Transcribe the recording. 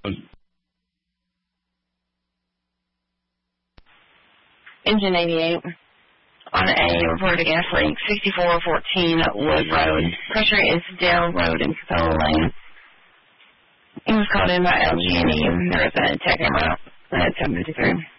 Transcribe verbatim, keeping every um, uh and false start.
Engine eighty-eight. On a reported gas leak, sixty-four fourteen Wood Road. Pressure is Dale Road in Capella Lane. It was called in by L G and E. There is a tech camera at seven fifty-three.